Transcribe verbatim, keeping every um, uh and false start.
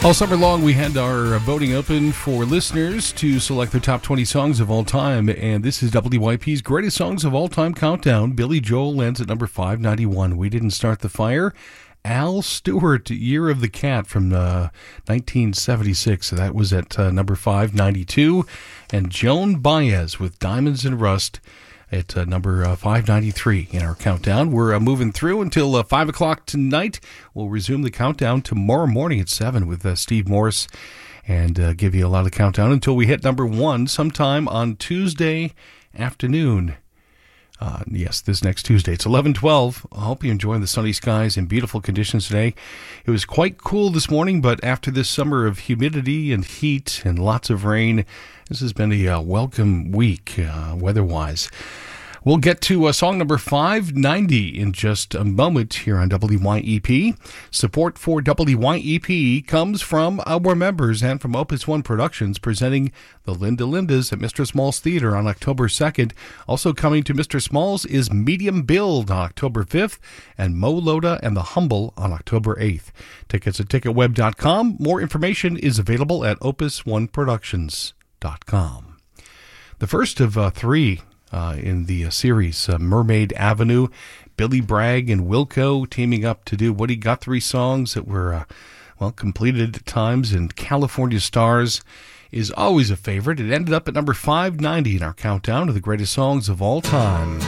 All summer long, we had our voting open for listeners to select their top twenty songs of all time, and this is W Y P's Greatest Songs of All Time Countdown. Billy Joel lands at number five ninety-one. We Didn't Start the Fire. Al Stewart, Year of the Cat from uh, nineteen seventy-six. So that was at uh, number five ninety-two. And Joan Baez with Diamonds and Rust at uh, number uh, five ninety-three in our countdown. We're uh, moving through until uh, five o'clock tonight. We'll resume the countdown tomorrow morning at seven with uh, Steve Morris and uh, give you a lot of countdown until we hit number one sometime on Tuesday afternoon. Uh, yes, this next Tuesday. It's eleven twelve. I hope you're enjoying the sunny skies and beautiful conditions today. It was quite cool this morning, but after this summer of humidity and heat and lots of rain, this has been a uh, welcome week uh, weather-wise. We'll get to uh, song number five ninety in just a moment here on W Y E P. Support for W Y E P comes from our members and from Opus One Productions, presenting the Linda Lindas at Mister Small's Theater on October second. Also coming to Mister Small's is Medium Build on October fifth and Mo Loda and The Humble on October eighth. Tickets at ticket web dot com. More information is available at opus one productions dot com. The first of uh, three Uh, in the uh, series, uh, Mermaid Avenue, Billy Bragg and Wilco teaming up to do Woody Guthrie songs that were, uh, well, completed at times, and California Stars is always a favorite. It ended up at number five ninety in our countdown of the greatest songs of all time.